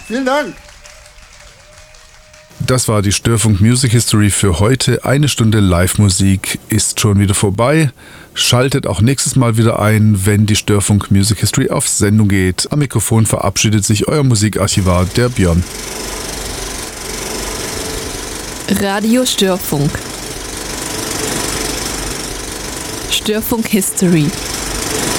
Vielen Dank. Das war die Störfunk Music History für heute. 1 Stunde Live-Musik ist schon wieder vorbei. Schaltet auch nächstes Mal wieder ein, wenn die Störfunk Music History auf Sendung geht. Am Mikrofon verabschiedet sich euer Musikarchivar, der Björn. Radio Störfunk. Störfunk History.